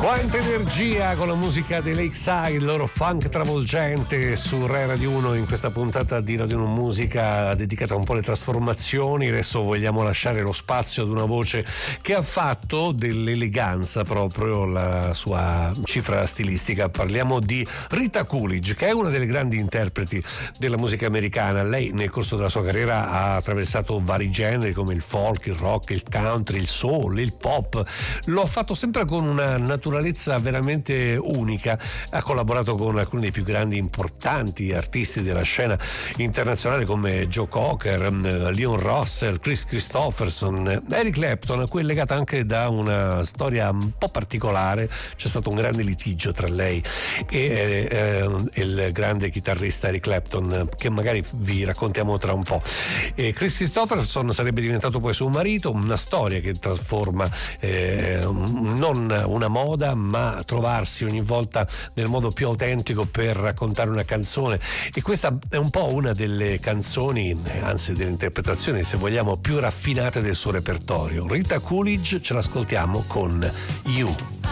Quanta energia con la musica dei Lakeside, il loro funk travolgente su Rai Radio 1 in questa puntata di Radio 1 Musica dedicata un po' alle trasformazioni. Adesso vogliamo lasciare lo spazio ad una voce che ha fatto dell'eleganza proprio la sua cifra stilistica. Parliamo di Rita Coolidge, che è una delle grandi interpreti della musica americana. Lei nel corso della sua carriera ha attraversato vari generi come il folk, il rock, il country, il soul, il pop. Lo ha fatto sempre con una naturalezza veramente unica. Ha collaborato con alcuni dei più grandi importanti artisti della scena internazionale come Joe Cocker, Leon Russell, Chris Christopherson, Eric Clapton, a cui è legata anche da una storia un po' particolare. C'è stato un grande litigio tra lei e il grande chitarrista Eric Clapton, che magari vi raccontiamo tra un po'. Chris Christopherson sarebbe diventato poi suo marito, una storia che trasforma non una moda ma trovarsi ogni volta nel modo più autentico per raccontare una canzone, e questa è un po' una delle canzoni, anzi delle interpretazioni se vogliamo più raffinate del suo repertorio. Rita Coolidge, ce l'ascoltiamo con You.